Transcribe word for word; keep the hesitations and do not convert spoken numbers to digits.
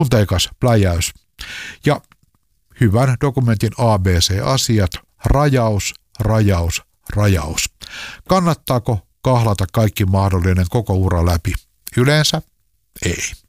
tunteikas pläjäys. Ja hyvän dokumentin A B C-asiat, rajaus, rajaus, rajaus. Kannattaako kahlata kaikki mahdollinen koko ura läpi? Yleensä ei.